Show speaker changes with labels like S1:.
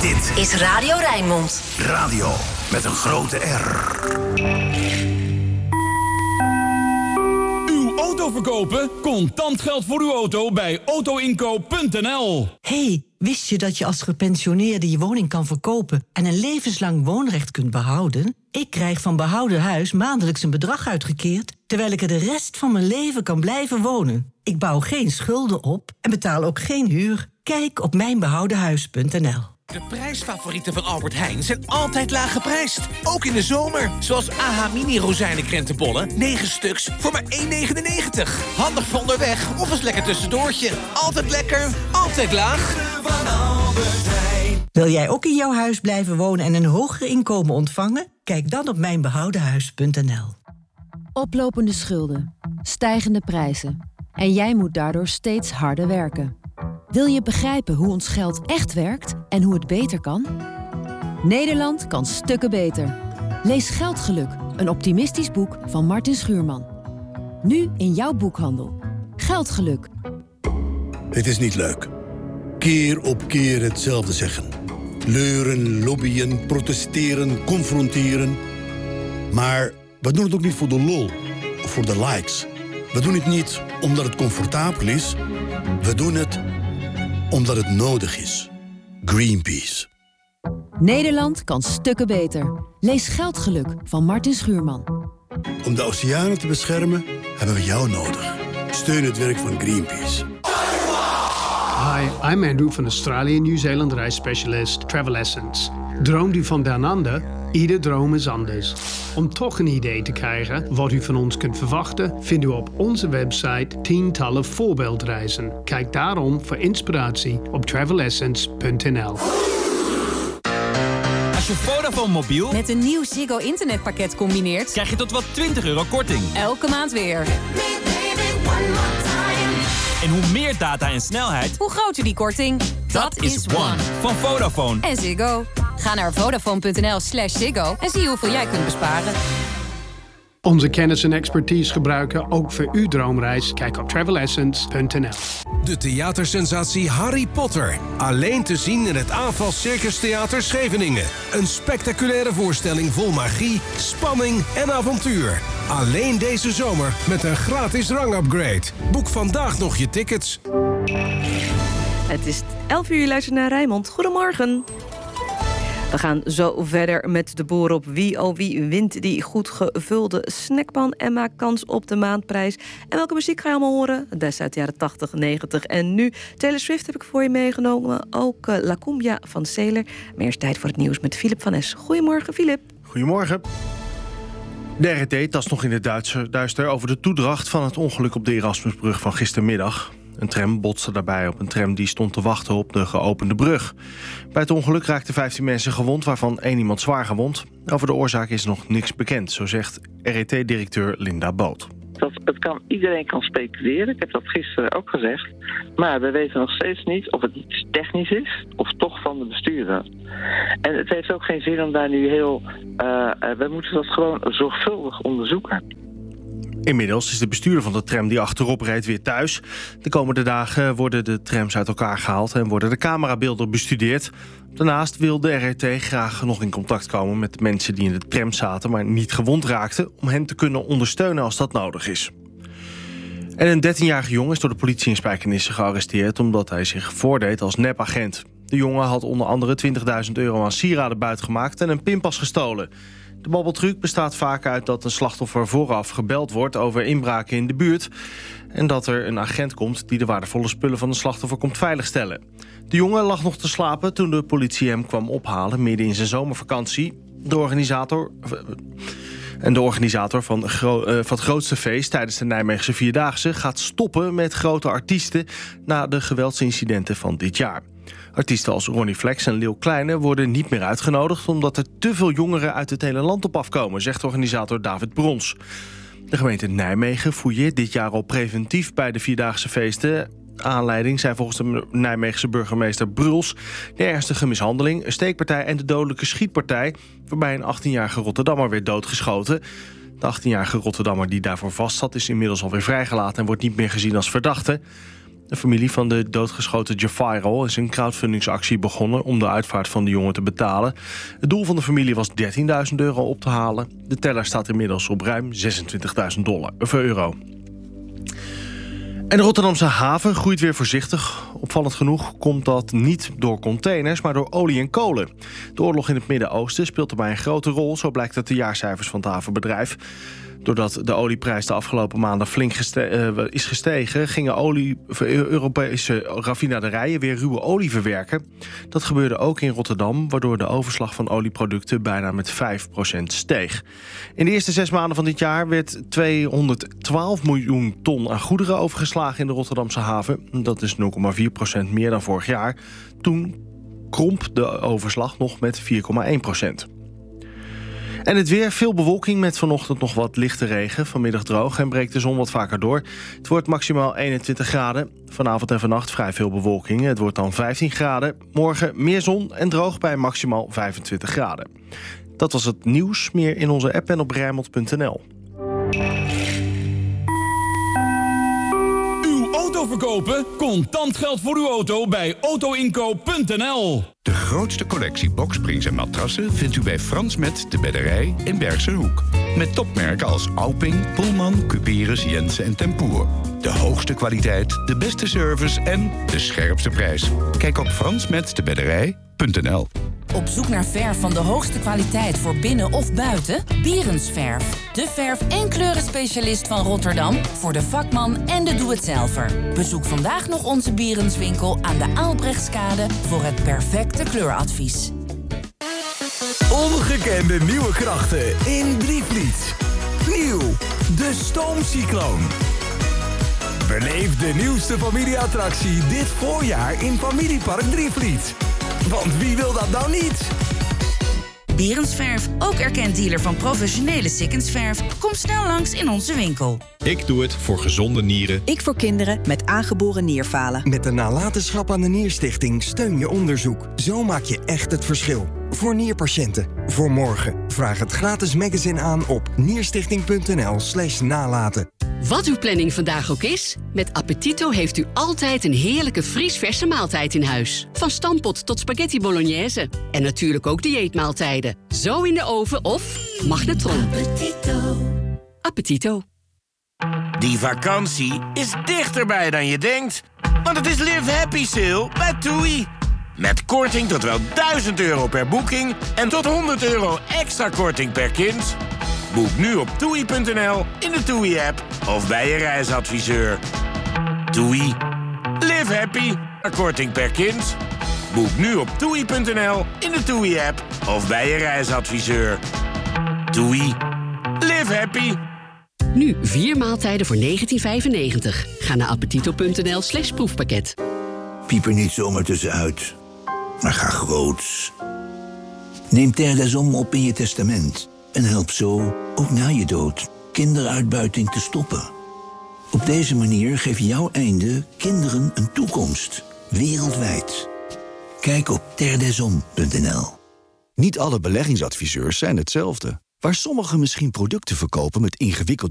S1: Dit is Radio Rijnmond.
S2: Radio met een grote R.
S3: Uw auto verkopen? Contant geld voor uw auto bij autoinkoop.nl.
S4: Hey, wist je dat je als gepensioneerde je woning kan verkopen en een levenslang woonrecht kunt behouden? Ik krijg van Behouden Huis maandelijks een bedrag uitgekeerd, terwijl ik er de rest van mijn leven kan blijven wonen. Ik bouw geen schulden op en betaal ook geen huur. Kijk op mijnbehoudenhuis.nl.
S5: De prijsfavorieten van Albert Heijn zijn altijd laag geprijsd. Ook in de zomer. Zoals AH Mini rozijnenkrentenbollen. 9 stuks voor maar €1,99. Handig voor onderweg of als lekker tussendoortje. Altijd lekker, altijd laag.
S4: Wil jij ook in jouw huis blijven wonen en een hoger inkomen ontvangen? Kijk dan op mijnbehoudenhuis.nl.
S6: Oplopende schulden, stijgende prijzen. En jij moet daardoor steeds harder werken. Wil je begrijpen hoe ons geld echt werkt en hoe het beter kan? Nederland kan stukken beter. Lees Geldgeluk, een optimistisch boek van Martin Schuurman. Nu in jouw boekhandel. Geldgeluk.
S7: Het is niet leuk. Keer op keer hetzelfde zeggen. Leuren, lobbyen, protesteren, confronteren. Maar we doen het ook niet voor de lol of voor de likes. We doen het niet omdat het comfortabel is. We doen het omdat het nodig is. Greenpeace.
S6: Nederland kan stukken beter. Lees Geldgeluk van Martin Schuurman.
S7: Om de oceanen te beschermen hebben we jou nodig. Steun het werk van Greenpeace.
S8: Hi, I'm Andrew van Australië Nieuw-Zeeland reisspecialist Travel Essence. Droomt u van down under? Ieder droom is anders. Om toch een idee te krijgen wat u van ons kunt verwachten, vindt u op onze website tientallen voorbeeldreizen. Kijk daarom voor inspiratie op travelessence.nl.
S9: Als je Vodafone mobiel
S10: met een nieuw Ziggo internetpakket combineert,
S9: krijg je tot wel €20 korting.
S10: Elke maand weer.
S9: En hoe meer data en snelheid,
S10: hoe groter die korting.
S9: Dat is One van Vodafone.
S10: En Ziggo. Ga naar vodafone.nl/Ziggo en zie hoeveel jij kunt besparen.
S8: Onze kennis en expertise gebruiken ook voor uw droomreis. Kijk op travelessence.nl.
S11: De theatersensatie Harry Potter. Alleen te zien in het AFAS Circus Theater Scheveningen. Een spectaculaire voorstelling vol magie, spanning en avontuur. Alleen deze zomer met een gratis rangupgrade. Boek vandaag nog je tickets.
S12: Het is 11 uur, je luistert naar Rijnmond. Goedemorgen. We gaan zo verder met de boer op wie wint die goed gevulde snackpan en maakt kans op de maandprijs. En welke muziek ga je allemaal horen? Het beste uit de jaren 80, 90 en nu. Taylor Swift heb ik voor je meegenomen. Ook La Cumbia van Sailor. Maar eerst tijd voor het nieuws met Philip van Es. Goedemorgen, Philip.
S13: Goedemorgen. De RET tast nog in het duister over de toedracht van het ongeluk op de Erasmusbrug van gistermiddag. Een tram botste daarbij op een tram die stond te wachten op de geopende brug. Bij het ongeluk raakten 15 mensen gewond, waarvan 1 iemand zwaar gewond. Over de oorzaak is nog niks bekend, zo zegt RET-directeur Linda Boot.
S14: Iedereen kan speculeren, ik heb dat gisteren ook gezegd. Maar we weten nog steeds niet of het iets technisch is of toch van de bestuurder. En het heeft ook geen zin om daar nu we moeten dat gewoon zorgvuldig onderzoeken.
S13: Inmiddels is de bestuurder van de tram die achterop reed weer thuis. De komende dagen worden de trams uit elkaar gehaald en worden de camerabeelden bestudeerd. Daarnaast wil de RET graag nog in contact komen met de mensen die in de tram zaten, maar niet gewond raakten, om hen te kunnen ondersteunen als dat nodig is. En een 13-jarige jongen is door de politie in Spijkenisse gearresteerd omdat hij zich voordeed als nepagent. De jongen had onder andere €20.000 aan sieraden buitgemaakt en een pinpas gestolen. De babbeltruc bestaat vaak uit dat een slachtoffer vooraf gebeld wordt over inbraken in de buurt en dat er een agent komt die de waardevolle spullen van de slachtoffer komt veiligstellen. De jongen lag nog te slapen toen de politie hem kwam ophalen midden in zijn zomervakantie. De organisator van het grootste feest tijdens de Nijmeegse Vierdaagse gaat stoppen met grote artiesten na de geweldsincidenten van dit jaar. Artiesten als Ronnie Flex en Leeuw Kleine worden niet meer uitgenodigd omdat er te veel jongeren uit het hele land op afkomen, zegt organisator David Brons. De gemeente Nijmegen fouilleert dit jaar al preventief bij de Vierdaagse feesten. Aanleiding zijn volgens de Nijmeegse burgemeester Bruls de ernstige mishandeling, een steekpartij en de dodelijke schietpartij, waarbij een 18-jarige Rotterdammer werd doodgeschoten. De 18-jarige Rotterdammer die daarvoor vastzat is inmiddels alweer vrijgelaten en wordt niet meer gezien als verdachte. De familie van de doodgeschoten Jafairul is een crowdfundingsactie begonnen om de uitvaart van de jongen te betalen. Het doel van de familie was €13.000 op te halen. De teller staat inmiddels op ruim €26.000. En de Rotterdamse haven groeit weer voorzichtig. Opvallend genoeg komt dat niet door containers, maar door olie en kolen. De oorlog in het Midden-Oosten speelt erbij een grote rol, zo blijkt uit de jaarcijfers van het havenbedrijf. Doordat de olieprijs de afgelopen maanden flink is gestegen, gingen Europese raffinaderijen weer ruwe olie verwerken. Dat gebeurde ook in Rotterdam, waardoor de overslag van olieproducten bijna met 5% steeg. In de eerste 6 maanden van dit jaar werd 212 miljoen ton aan goederen overgeslagen in de Rotterdamse haven. Dat is 0,4% meer dan vorig jaar. Toen kromp de overslag nog met 4,1%. En het weer, veel bewolking met vanochtend nog wat lichte regen. Vanmiddag droog en breekt de zon wat vaker door. Het wordt maximaal 21 graden. Vanavond en vannacht vrij veel bewolking. Het wordt dan 15 graden. Morgen meer zon en droog bij maximaal 25 graden. Dat was het nieuws. Meer in onze app en op Rijnmond.nl.
S3: Auto verkopen? Contant geld voor uw auto bij autoinkoop.nl.
S2: De grootste collectie boksprings en matrassen vindt u bij Frans Met de Bedderij in Bergse Hoek. Met topmerken als Alping, Pullman, Cuperus, Jensen en Tempoer. De hoogste kwaliteit, de beste service en de scherpste prijs. Kijk op fransmetdebedderij.nl.
S1: Op zoek naar verf van de hoogste kwaliteit voor binnen of buiten? Bierensverf. De verf- en kleurenspecialist van Rotterdam voor de vakman en de doe-het-zelver. Bezoek vandaag nog onze Bierenswinkel aan de Aalbrechtskade voor het perfecte kleuradvies.
S15: Ongekende nieuwe krachten in Drievliet. Nieuw, de Stoomcycloon. Beleef de nieuwste familieattractie dit voorjaar in Familiepark Drievliet. Want wie wil dat nou niet?
S1: Bierensverf, ook erkend dealer van professionele Sikkensverf. Kom snel langs in onze winkel.
S16: Ik doe het voor gezonde nieren.
S17: Ik voor kinderen met aangeboren nierfalen.
S18: Met de nalatenschap aan de Nierstichting steun je onderzoek. Zo maak je echt het verschil. Voor nierpatiënten. Voor morgen. Vraag het gratis magazine aan op nierstichting.nl/nalaten.
S19: Wat uw planning vandaag ook is, met Appetito heeft u altijd een heerlijke vriesverse maaltijd in huis. Van stampot tot spaghetti bolognese. En natuurlijk ook dieetmaaltijden. Zo in de oven of magnetron. Appetito. Appetito.
S20: Die vakantie is dichterbij dan je denkt. Want het is Live Happy Sale bij TUI. Met korting tot wel €1000 per boeking en tot €100 extra korting per kind. Boek nu op TUI.nl, in de TUI-app of bij je reisadviseur. TUI. Live happy. Korting per kind. Boek nu op TUI.nl, in de TUI-app of bij je reisadviseur. TUI. Live happy.
S19: Nu 4 maaltijden voor €19,95. Ga naar appetito.nl/proefpakket.
S2: Piep er niet zomaar tussenuit, maar ga groots. Neem Terre des Hommes op in je testament en help zo, ook na je dood, kinderuitbuiting te stoppen. Op deze manier geeft jouw einde kinderen een toekomst, wereldwijd. Kijk op terredeshommes.nl.
S21: Niet alle beleggingsadviseurs zijn hetzelfde. Waar sommigen misschien producten verkopen met ingewikkelde